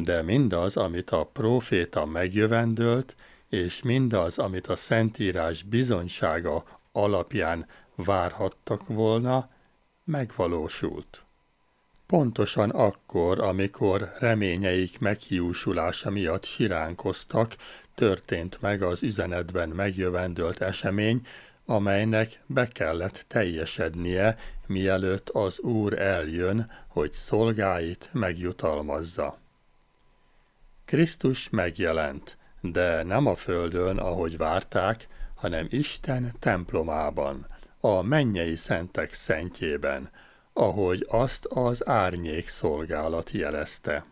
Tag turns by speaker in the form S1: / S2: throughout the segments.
S1: de mindaz, amit a próféta megjövendölt, és mindaz, amit a Szentírás bizonysága alapján várhattak volna, megvalósult. Pontosan akkor, amikor reményeik meghiúsulása miatt siránkoztak, történt meg az üzenetben megjövendölt esemény, amelynek be kellett teljesednie, mielőtt az Úr eljön, hogy szolgáit megjutalmazza. Krisztus megjelent, de nem a földön, ahogy várták, hanem Isten templomában, a mennyei szentek szentjében, ahogy azt az árnyék szolgálat jelezte.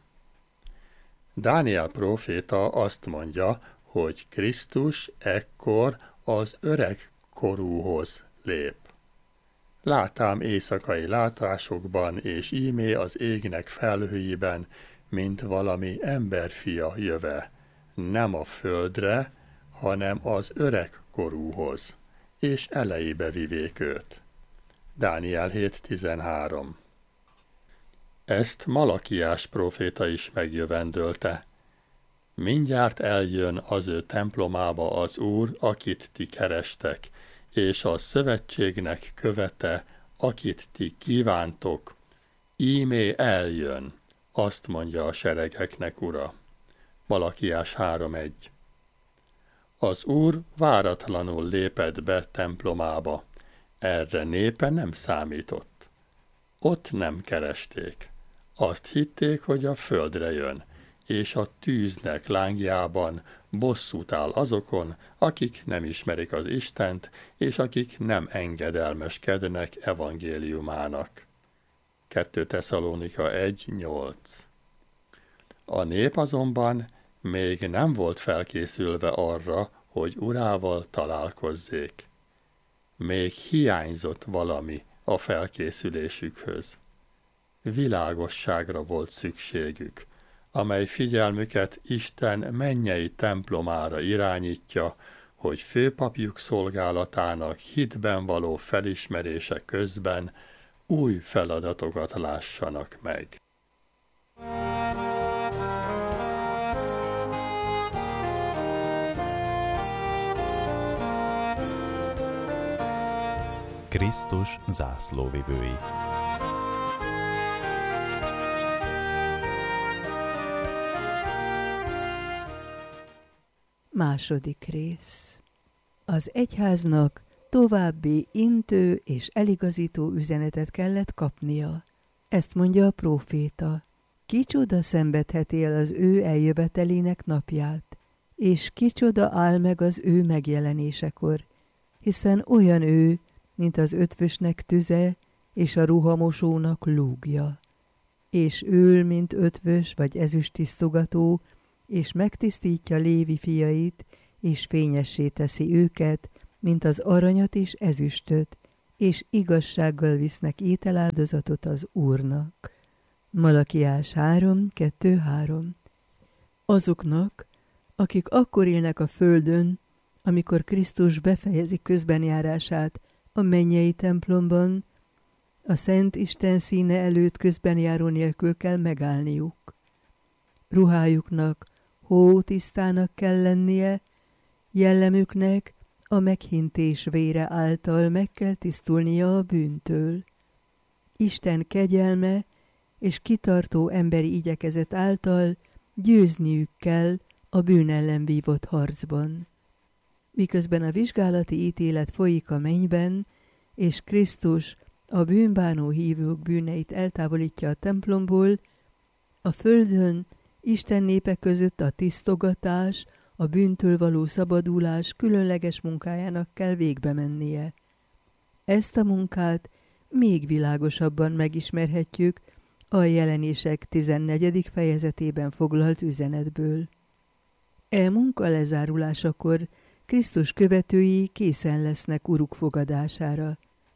S1: Dániel próféta azt mondja, hogy Krisztus ekkor az öreg korúhoz lép. Látám éjszakai látásokban, és íme az égnek felhőiben, mint valami emberfia jöve, nem a földre, hanem az öreg korúhoz, és elejébe vivék őt. Dániel 7.13. Ezt Malakiás próféta is megjövendölte. Mindjárt eljön az ő templomába az Úr, akit ti kerestek, és a szövetségnek követe, akit ti kívántok. Ímé eljön, azt mondja a seregeknek Ura. Malakiás 3.1. Az Úr váratlanul lépett be templomába. Erre népe nem számított. Ott nem keresték. Azt hitték, hogy a földre jön, és a tűznek lángjában bosszút áll azokon, akik nem ismerik az Istent, és akik nem engedelmeskednek evangéliumának. 2 Tesszalonika 1.8. A nép azonban még nem volt felkészülve arra, hogy Urával találkozzék. Még hiányzott valami a felkészülésükhöz. Világosságra volt szükségük, amely figyelmüket Isten mennyei templomára irányítja, hogy főpapjuk szolgálatának hitben való felismerése közben új feladatokat lássanak meg.
S2: Krisztus zászlóvivői.
S3: Második rész. Az egyháznak további intő és eligazító üzenetet kellett kapnia. Ezt mondja a próféta. Kicsoda szenvedheti el az ő eljövetelének napját, és kicsoda áll meg az ő megjelenésekor, hiszen olyan ő, mint az ötvösnek tüze, és a ruhamosónak lúgja. És ül, mint ötvös vagy ezüsttisztogató, és megtisztítja Lévi fiait, és fényessé teszi őket, mint az aranyat és ezüstöt, és igazsággal visznek ételáldozatot az Úrnak. Malakiás 3.2.3. Azoknak, akik akkor élnek a földön, amikor Krisztus befejezi közbenjárását a mennyei templomban, a Szent Isten színe előtt közbenjáró nélkül kell megállniuk. Ruhájuknak hótisztának kell lennie, jellemüknek a meghintés vére által meg kell tisztulnia a bűntől. Isten kegyelme és kitartó emberi igyekezet által győzniük kell a bűn ellen vívott harcban. Miközben a vizsgálati ítélet folyik a mennyben, és Krisztus a bűnbánó hívők bűneit eltávolítja a templomból, a földön Isten népe között a tisztogatás, a bűntől való szabadulás különleges munkájának kell végbe mennie. Ezt a munkát még világosabban megismerhetjük a Jelenések 14. fejezetében foglalt üzenetből. E munka lezárulásakor Krisztus követői készen lesznek Uruk fogadására,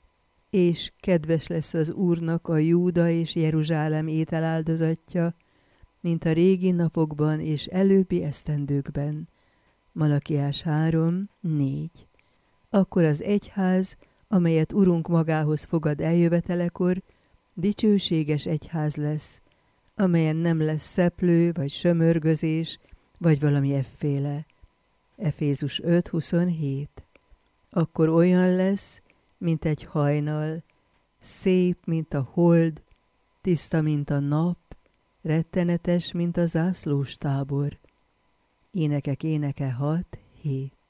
S3: és kedves lesz az Úrnak a Júda és Jeruzsálem ételáldozatja, mint a régi napokban és előbbi esztendőkben. Malakiás 3.4. Akkor az egyház, amelyet Urunk magához fogad eljövetelekor, dicsőséges egyház lesz, amelyen nem lesz szeplő, vagy sömörgözés, vagy valami efféle. Efézus 5.27. Akkor olyan lesz, mint egy hajnal, szép, mint a hold, tiszta, mint a nap, rettenetes, mint a zászlóstábor. Énekek éneke 6.7.